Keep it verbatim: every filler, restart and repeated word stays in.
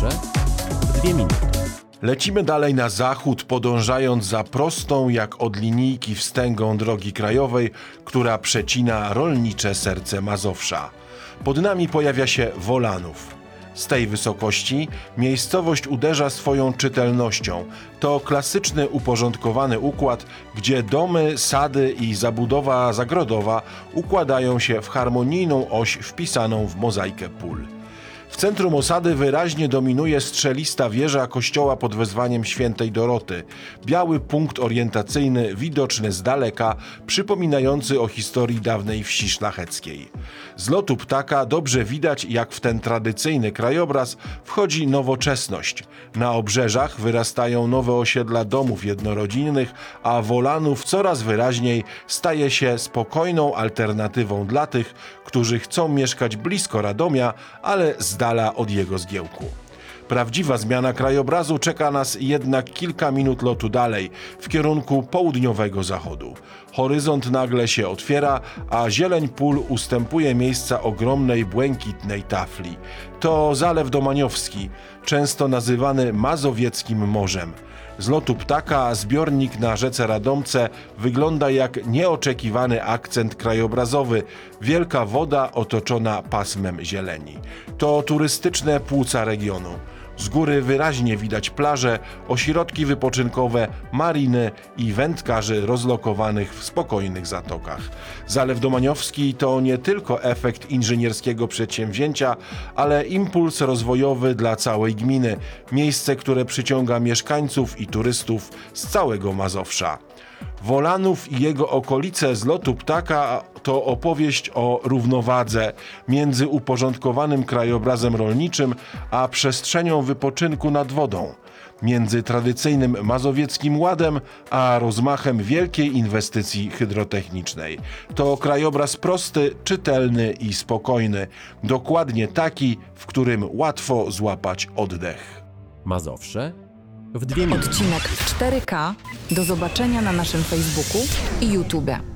Mazowsze w dwie minuty. Lecimy dalej na zachód, podążając za prostą jak od linijki wstęgą drogi krajowej, która przecina rolnicze serce Mazowsza. Pod nami pojawia się Wolanów. Z tej wysokości miejscowość uderza swoją czytelnością. To klasyczny, uporządkowany układ, gdzie domy, sady i zabudowa zagrodowa układają się w harmonijną oś wpisaną w mozaikę pól. W centrum osady wyraźnie dominuje strzelista wieża kościoła pod wezwaniem świętej Doroty. Biały punkt orientacyjny, widoczny z daleka, przypominający o historii dawnej wsi szlacheckiej. Z lotu ptaka dobrze widać, jak w ten tradycyjny krajobraz wchodzi nowoczesność. Na obrzeżach wyrastają nowe osiedla domów jednorodzinnych, a Wolanów coraz wyraźniej staje się spokojną alternatywą dla tych, którzy chcą mieszkać blisko Radomia, ale z dala od jego zgiełku. Prawdziwa zmiana krajobrazu czeka nas jednak kilka minut lotu dalej, w kierunku południowego zachodu. Horyzont nagle się otwiera, a zieleń pól ustępuje miejsca ogromnej, błękitnej tafli. To Zalew Domaniowski, często nazywany Mazowieckim Morzem. Z lotu ptaka zbiornik na rzece Radomce wygląda jak nieoczekiwany akcent krajobrazowy. Wielka woda otoczona pasmem zieleni. To turystyczne płuca regionu. Z góry wyraźnie widać plaże, ośrodki wypoczynkowe, mariny i wędkarzy rozlokowanych w spokojnych zatokach. Zalew Domaniowski to nie tylko efekt inżynierskiego przedsięwzięcia, ale impuls rozwojowy dla całej gminy. Miejsce, które przyciąga mieszkańców i turystów z całego Mazowsza. Wolanów i jego okolice z lotu ptaka to opowieść o równowadze między uporządkowanym krajobrazem rolniczym a przestrzenią wypoczynku nad wodą, między tradycyjnym mazowieckim ładem a rozmachem wielkiej inwestycji hydrotechnicznej. To krajobraz prosty, czytelny i spokojny, dokładnie taki, w którym łatwo złapać oddech. Mazowsze w dwie minuty. Odcinek cztery K. Do zobaczenia na naszym Facebooku i YouTube.